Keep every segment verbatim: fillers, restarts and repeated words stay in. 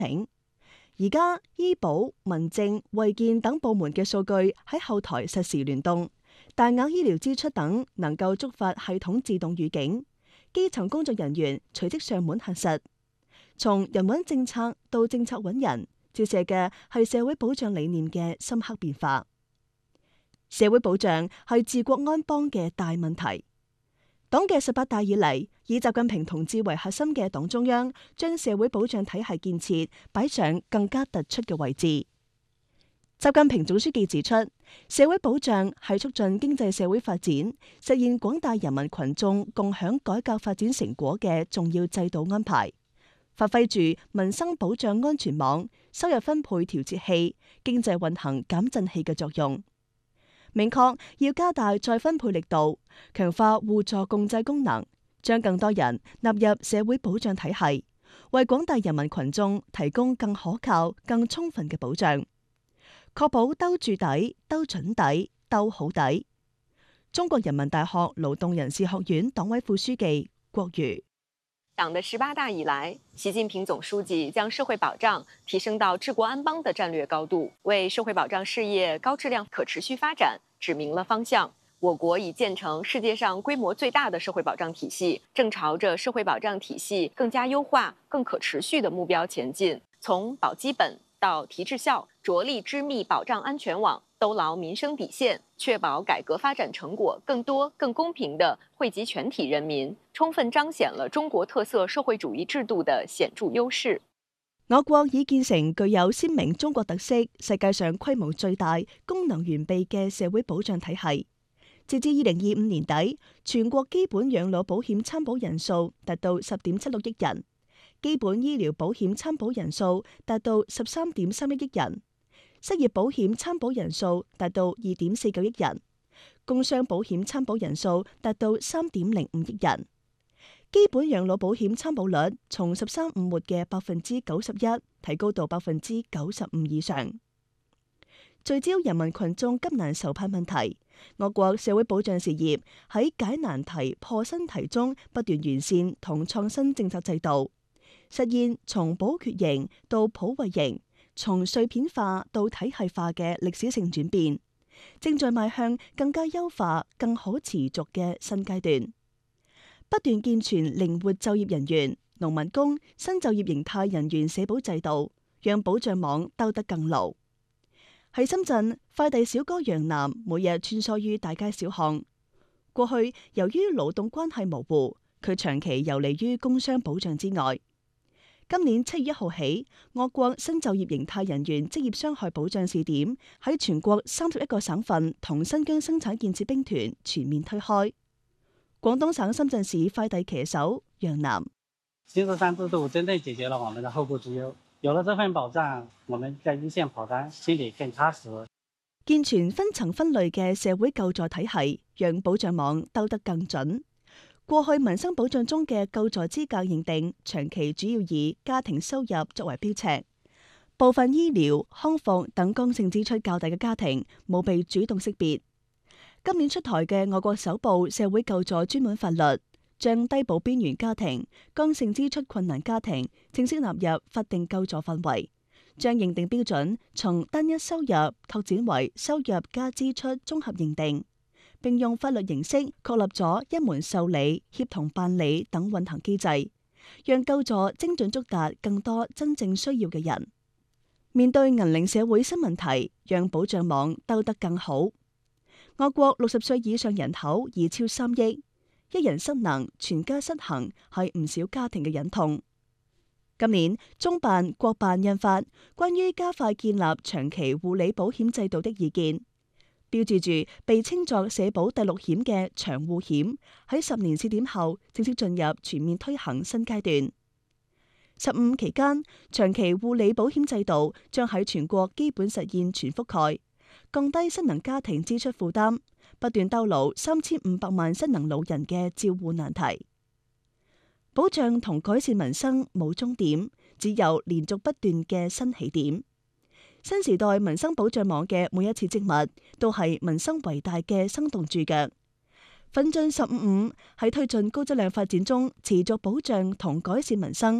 請。而家醫保、民政、衛健等部門嘅數據喺後台實時聯動，大額醫療支出等能夠觸發系統自動預警，基層工作人員隨即上門核實。從人揾政策到政策揾人，照射嘅係社會保障理念嘅深刻變化。社會保障係治國安邦嘅大問題。黨嘅十八大以嚟，以習近平同志為核心嘅黨中央，將社會保障體系建設擺上更加突出嘅位置。習近平總書記指出，社會保障係促進經濟社會發展、實現廣大人民群眾共享改革發展成果嘅重要制度安排，發揮住民生保障安全網、收入分配調節器、經濟運行減震器嘅作用。明確要加大再分配力度，強化互助共濟功能，將更多人納入社會保障體系，為廣大人民群眾提供更可靠、更充分嘅保障，確保兜住底、兜準底、兜好底。中國人民大學勞動人事學院黨委副書記郭瑜。 黨的十八大以來，習近平總書記將社會保障提升到治國安邦的戰略高度，為社會保障事業高質量可持續發展指明了方向。我國已建成世界上規模最大的社會保障體系，正朝着社會保障體系更加優化、更可持續的目標前進。從保基本到提質效，着力織密保障安全網，兜牢民生底線，確保改革發展成果更多、更公平地惠及全體人民，充分彰顯了中國特色社會主義制度的顯著優勢。 我國已建成具有鮮明中國特色、世界上規模最大、功能完備嘅社會保障體系。截至二零二五年底，全國基本養老保險參保人數達到十點七六億人，基本醫療保險參保人數達到十三點三一億人，失業保險參保人數達到二點四九億人，工傷保險參保人數達到三點零五億人。基本養老保險參保率從十三五末嘅百分之九十一提高到百分之九十五以上。聚焦人民群眾急難愁盼問題，我國社會保障事業喺解難題、破新題中不斷完善同創新政策制度，實現從補缺型到普惠型、從碎片化到體系化嘅歷史性轉變，正在邁向更加優化、更可持續嘅新階段。不斷健全靈活就業人員、農民工、新就業形態人員社保制度，讓保障網兜得更牢。喺深圳，快遞小哥楊楠每日穿梭於大街小巷。過去由於勞動關係模糊，佢長期游離於工傷保障之外。今年七月一號起，我國新就業形態人員職業傷害保障試點喺全國三十一個省份同新疆生產建設兵團全面推開。廣東省深圳市快遞騎手楊楠： 新十三制度真正解決了我們的後顧之憂。有了這份保障，我們在一線跑單，心裏更踏實。 健全分層分類嘅社會救助體系，讓保障網兜得更準。過去民生保障中嘅救助資格認定，長期主要以家庭收入作為標尺，部分醫療、康復等剛性支出較大嘅家庭冇被主動識別。今年出台嘅我國首部社會救助專門法律，將低保邊緣家庭、剛性支出困難家庭正式納入法定救助範圍，將認定標準從單一收入拓展為收入加支出綜合認定，並用法律形式確立咗一門受理、協同辦理等運行機制，讓救助精準觸達更多真正需要嘅人。面對銀齡社會新問題，讓保障網兜得更好。我國六十歲以上人口已超三億。一人失能，全家失衡，係唔少家庭嘅忍痛。今年中辦、國辦印發關於加快建立長期護理保險制度的意見，標誌住被稱作社保第六險嘅長護險喺十年試點後正式進入全面推行新階段。十五期間，長期護理保險制度將喺全國基本實現全覆蓋，降低失能家庭支出負擔，不斷兜牢三千五百萬失能老人嘅照護難題。保障同改善民生冇終點，只有連續不斷嘅新起點。新時代民生保障網嘅每一次織物，都係民生為大嘅生動注腳。奮進十五五喺推進高質量發展中持續保障同改善民生，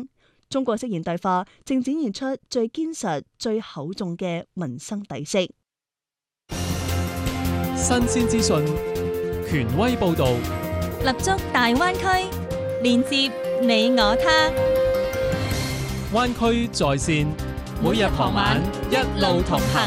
中國式現代化正展現出最堅實、最厚重嘅民生底色。 新鮮資訊，權威報導， 立足大灣區，連接你我他。 灣區在線，每日傍晚一路同行。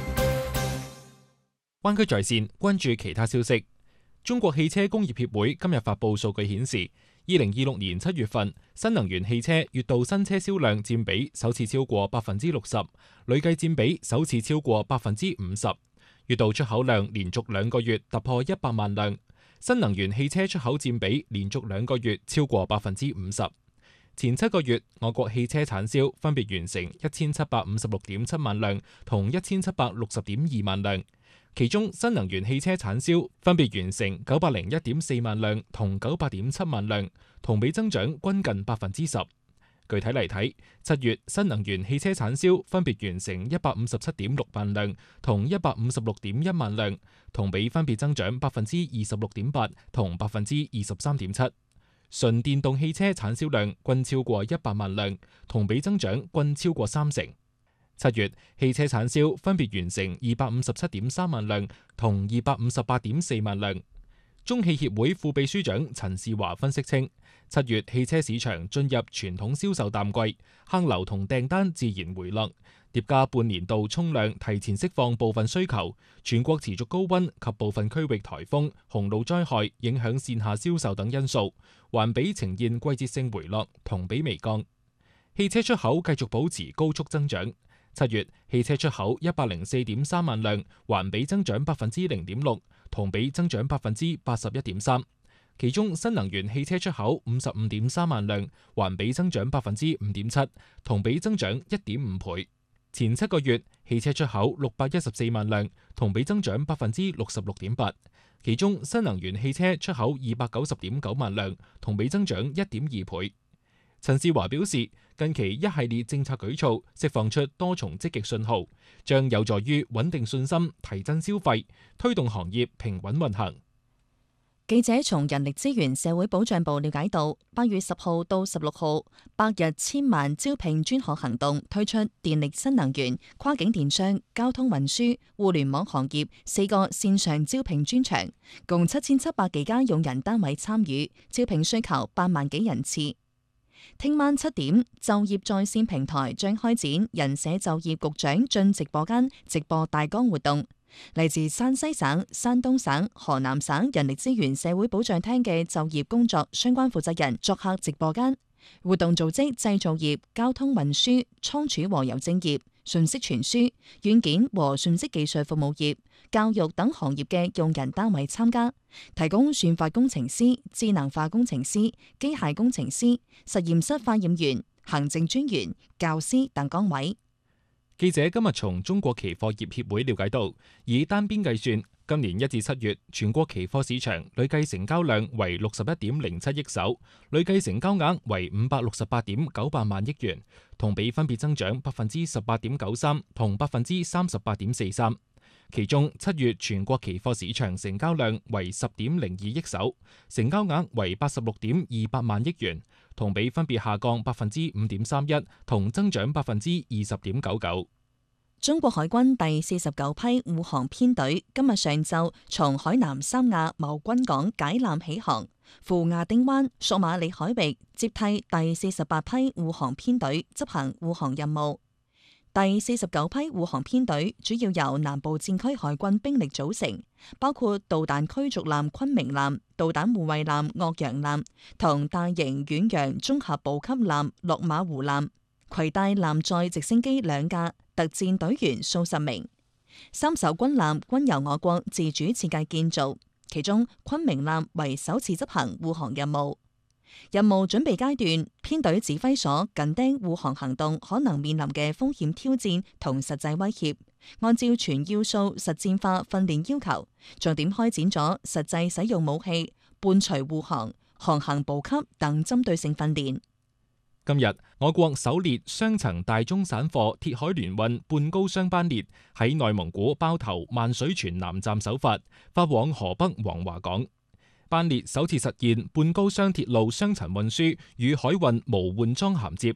灣區在線，關注其他消息。中國汽車工業協會今日發布數據顯示，二零二六年七月份新能源汽車月度新車銷量佔比首次超過百分之六十，累計佔比首次超過百分之五十。月度出口量連續兩個月突破一百萬輛，新能源汽車出口佔比連續兩個月超過百分之五十。前七個月，我國汽車產銷分別完成一千七百五十六點七萬輛同一千七百六十點二萬輛，其中新能源汽車產銷分別完成九百零一點四萬輛同九百點七萬輛，同比增長均近百分之十。具體嚟睇，七月新能源汽車產銷分別完成一百五十七點六萬輛同一百五十六點一萬輛，同比分別增長百分之二十六點八同百分之二十三點七。純電動汽車產銷量均超過一百萬輛，同比增長均超過三成。七月汽車產銷分別完成二百五十七點三萬輛同二百五十八點四萬輛。中汽協會副秘書長陳士華分析稱，七月汽車市場進入傳統銷售淡季，客流同訂單自然回落，疊加半年度沖量提前釋放部分需求，全國持續高溫及部分區域颱風、洪澇災害影響線下銷售等因素，環比呈現季節性回落，同比微降。汽車出口繼續保持高速增長，七月汽車出口一百零四點三萬輛，環比增長百分之零點六，同比增長百分之八十一點三。其中新能源汽車出口五十五點三萬輛，環比增長百分之五點七，同比增長一點五倍。前七個月汽車出口六百一十四萬輛，同比增長百分之六十六點八。其中新能源汽車出口二百九十點九萬輛，同比增長一點二倍。陳士華表示，近期一系列政策舉措釋放出多重積極信號，將有助於穩定信心、提振消費，推動行業平穩運行。 記者從人力資源社會保障部了解到，八月十號到十六號百日千萬招聘專項行動推出電力、新能源、跨境電商、交通運輸、互聯網行業四個線上招聘專場，共七千七百幾家用人單位參與，招聘需求八萬幾人次。聽晚七點，就業在線平台將開展人社就業局長進直播間直播大綱活動。嚟自山西省、山東省、河南省人力資源社會保障廳嘅就業工作相關負責人作客直播間。活動組織製造業、交通運輸、倉儲和郵政業、信息傳輸、軟件和信息技術服務業、教育等行業嘅用人單位參加，提供算法工程師、智能化工程師、機械工程師、實驗室化驗員、行政專員、教師等崗位。 記者今日從中國期貨業協會了解到，以單邊計算，今年一至七月全國期貨市場累計成交量為六十一點零七億手，累計成交額為五百六十八點九八萬億元，同比分別增長百分之十八點九三同百分之三十八點四三。其中七月全國期貨市場成交量為十點零二億手，成交額為八十六點二八萬億元，同比分別下降百分之五點三一同增長百分之二十點九九。 中國海軍第四十九批護航編隊今日上晝從海南三亞某軍港解纜起航，赴亞丁灣、索馬里海域接替第四十八批護航編隊執行護航任務。第四十九批護航編隊主要由南部戰區海軍兵力組成，包括導彈驅逐艦昆明艦、導彈護衛艦岳陽艦同大型遠洋綜合補給艦落馬湖艦，攜帶艦載直升機兩架，特戰隊員數十名。三艘軍艦均由我國自主設計建造，其中昆明艦為首次執行護航任務。任務準備階段，編隊指揮所緊盯護航行動可能面臨嘅風險挑戰同實際威脅，按照全要素實戰化訓練要求，重點開展咗實際使用武器、伴隨護航、航行補給等針對性訓練。 今日，我國首列雙層大宗散貨鐵海聯運半高箱班列喺內蒙古包頭萬水泉南站首發，發往河北黃華港。班列首次實現半高箱鐵路雙層運輸與海運無換裝銜接，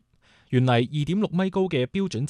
原嚟二點六米高嘅標準